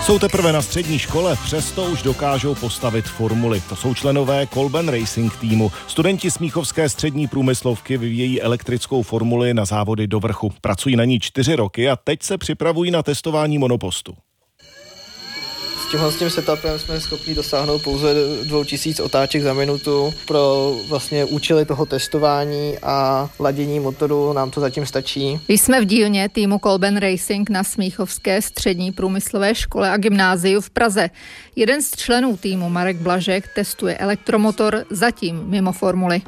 Jsou teprve na střední škole, přesto už dokážou postavit formuli. To jsou členové Kolben Racing týmu. Studenti Smíchovské střední průmyslovky vyvíjejí elektrickou formuli na závody do vrchu. Pracují na ní 4 roky a teď se připravují na testování monopostu. S tím setupem jsme schopni dosáhnout pouze 2000 otáček za minutu. Pro vlastně účely toho testování a ladění motoru nám to zatím stačí. Jsme v dílně týmu Kolben Racing na Smíchovské střední průmyslové škole a gymnáziu v Praze. Jeden z členů týmu, Marek Blažek, testuje elektromotor zatím mimo formuli.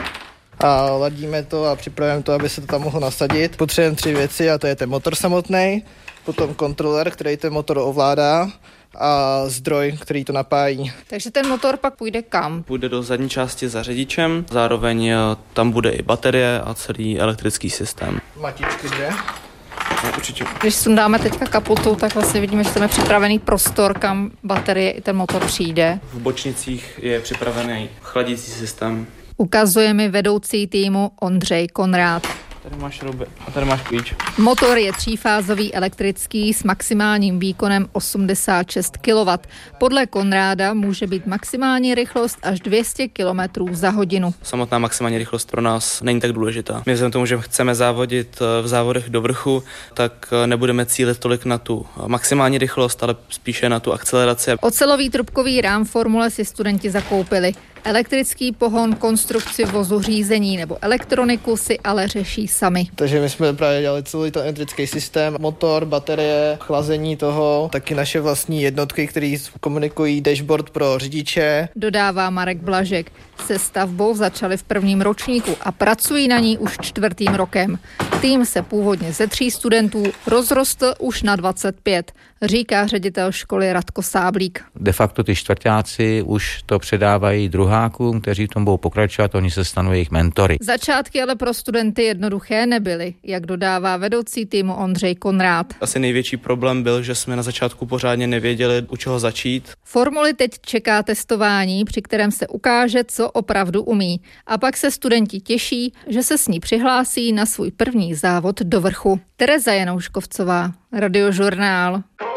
A ladíme to a připravujeme to, aby se to tam mohlo nasadit. Potřebujeme 3 věci a to je ten motor samotný, potom kontroler, který ten motor ovládá, a zdroj, který to napájí. Takže ten motor pak půjde kam? Půjde do zadní části za řidičem, zároveň tam bude i baterie a celý elektrický systém. Matičky 2. No, určitě. Když sundáme teďka kapotu, tak vlastně vidíme, že tam je připravený prostor, kam baterie i ten motor přijde. V bočnicích je připravený chladící systém. Ukazuje mi vedoucí týmu Ondřej Konrád. Tady máš šrouby a tady máš klíč. Motor je 3fázový elektrický s maximálním výkonem 86 kW. Podle Konráda může být maximální rychlost až 200 km za hodinu. Samotná maximální rychlost pro nás není tak důležitá. My vzhledem tomu, že chceme závodit v závodech do vrchu, tak nebudeme cílit tolik na tu maximální rychlost, ale spíše na tu akceleraci. Ocelový trubkový rám formule si studenti zakoupili. Elektrický pohon, konstrukci vozu, řízení nebo elektroniku si ale řeší sami. Takže my jsme právě dělali celý ten elektrický systém, motor, baterie, chlazení toho, taky naše vlastní jednotky, které komunikují dashboard pro řidiče. Dodává Marek Blažek. Se stavbou začali v 1. ročníku a pracují na ní už 4. rokem. Tým se původně ze 3 studentů rozrostl už na 25, říká ředitel školy Radko Sáblík. De facto ty čtvrťáci už to předávají druhákům, kteří v tom budou pokračovat, oni se stanou jejich mentory. Začátky ale pro studenty jednoduché nebyly, jak dodává vedoucí týmu Ondřej Konrád. Asi největší problém byl, že jsme na začátku pořádně nevěděli, u čeho začít. Formuli teď čeká testování, při kterém se ukáže, co opravdu umí. A pak se studenti těší, že se s ní přihlásí na svůj první závod do vrchu. Tereza Janouškovcová, Radiožurnál.